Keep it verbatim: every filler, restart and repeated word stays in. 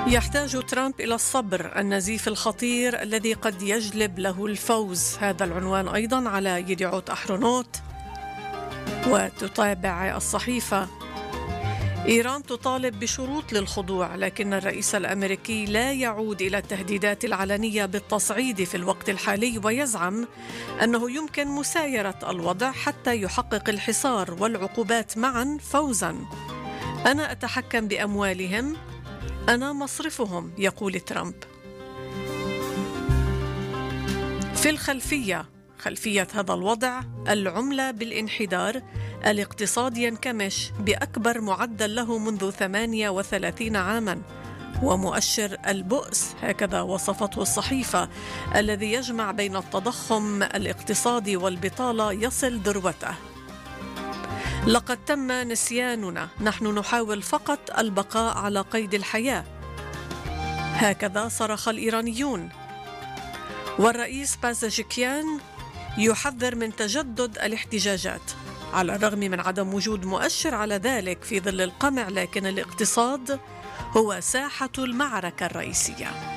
يحتاج ترامب إلى الصبر، النزيف الخطير الذي قد يجلب له الفوز. هذا العنوان أيضا على يديعوت أحرونوت. وتتابع الصحيفة: إيران تطالب بشروط للخضوع، لكن الرئيس الأمريكي لا يعود إلى التهديدات العلنية بالتصعيد في الوقت الحالي، ويزعم أنه يمكن مسايرة الوضع حتى يحقق الحصار والعقوبات معا فوزا. أنا أتحكم بأموالهم، أنا مصرفهم، يقول ترامب. في الخلفية، خلفية هذا الوضع، العملة بالانحدار، الاقتصاد ينكمش بأكبر معدل له منذ ثمانية وثلاثين عاما، ومؤشر البؤس، هكذا وصفته الصحيفة، الذي يجمع بين التضخم الاقتصادي والبطالة يصل ذروته. لقد تم نسياننا، نحن نحاول فقط البقاء على قيد الحياة، هكذا صرخ الإيرانيون. والرئيس بازاشكيان يحذر من تجدد الاحتجاجات على الرغم من عدم وجود مؤشر على ذلك في ظل القمع، لكن الاقتصاد هو ساحة المعركة الرئيسية.